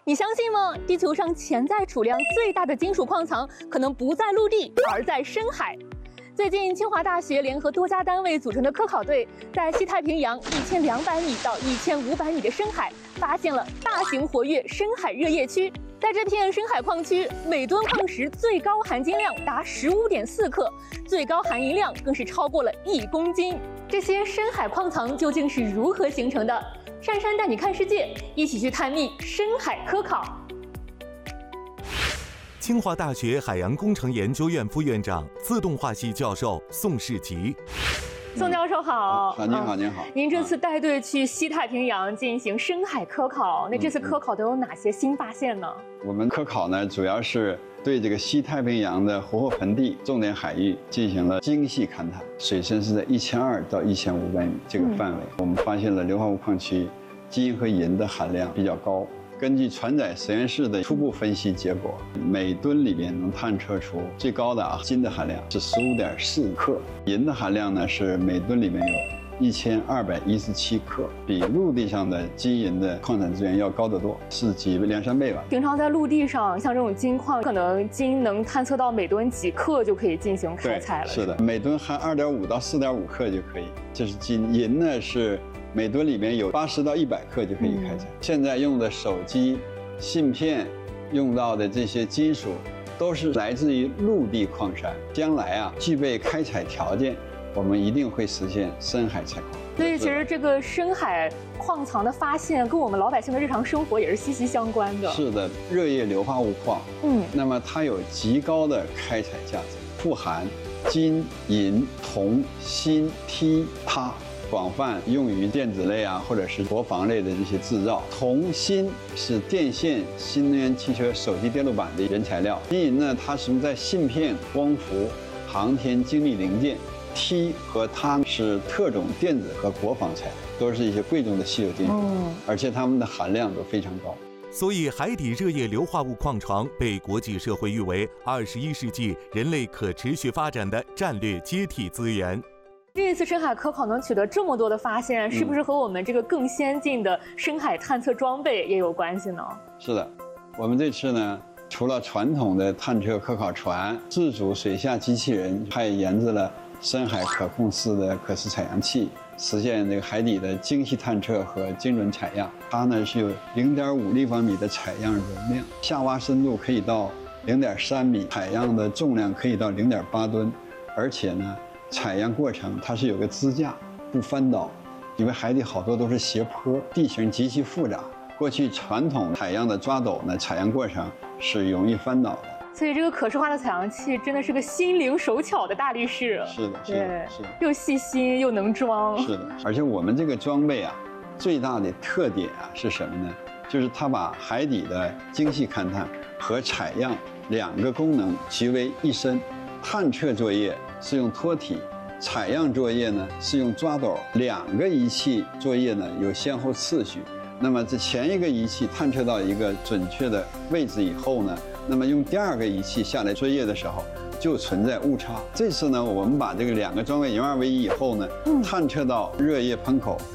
你相信吗？地球上潜在储量最大的金属矿藏可能不在陆地，而在深海。最近，清华大学联合多家单位组成的科考队，在西太平洋1200米到1500米的深海，发现了大型活跃深海热液区。在这片深海矿区，每吨矿石最高含金量达15.4克，最高含银量更是超过了1公斤。这些深海矿藏究竟是如何形成的？珊珊带你看世界，一起去探秘深海科考。 清华大学海洋工程研究院副院长、自动化系教授宋世吉。 宋教授好。 您好，您好。 您这次带队去西太平洋进行深海科考，那这次科考都有哪些新发现呢？ 我们科考呢，主要是对这个西太平洋的活火盆地重点海域进行了精细勘探，水深是在1200到1500米这个范围。我们发现了硫化物矿区金和银的含量比较高。根据船载实验室的初步分析结果，每吨里边能探测出最高的金的含量是15.4克，银的含量呢是每吨里面有1217克，比陆地上的金银的矿产资源要高得多，是2、3倍吧。 平常在陆地上，像这种金矿，可能金能探测到每吨几克就可以进行开采了。 是的，每吨含2.5到4.5克就可以，这是金。银呢是每吨里面有80到100克就可以开采。现在用的手机、芯片用到的这些金属，都是来自于陆地矿山。将来啊，具备开采条件，我们一定会实现深海采矿。 所以，其实这个深海矿藏的发现，跟我们老百姓的日常生活也是息息相关的。 是的，热液硫化物矿，那么它有极高的开采价值，富含金、银、铜、锌、锑、钼。广泛用于电子类啊，或者是国防类的这些制造。铜、锌是电线、新能源汽车、手机电路板的原材料。金银呢，它使用在芯片、光伏、航天精密零件。锑和钼是特种电子和国防材料，都是一些贵重的稀有金属，而且它们的含量都非常高。 所以，海底热液硫化物矿床被国际社会誉为21世纪人类可持续发展的战略接替资源。 这一次深海科考能取得这么多的发现，是不是和我们这个更先进的深海探测装备也有关系呢？ 是的，我们这次呢，除了传统的探测科考船、自主水下机器人，还研制了深海可控式的可视采样器，实现这个海底的精细探测和精准采样。它呢是有0.5立方米的采样容量，下挖深度可以到0.3米，采样的重量可以到0.8吨，而且呢，采样过程它是有个支架，不翻倒，因为海底好多都是斜坡，地形极其复杂。过去传统采样的抓斗呢，采样过程是容易翻倒的。 所以这个可视化的采样器真的是个心灵手巧的大力士。 是的，是的，是的， 又细心又能装。 是的，而且我们这个装备啊，最大的特点啊是什么呢？就是它把海底的精细勘探和采样2个功能集为一身。探测作业是用托体，采样作业呢是用抓斗，2个仪器作业呢有先后次序。那么这前一个仪器探测到一个准确的位置以后呢，那么用第2个仪器下来作业的时候就存在误差。这次呢，我们把这个2个装备融二为一以后呢，探测到热液喷口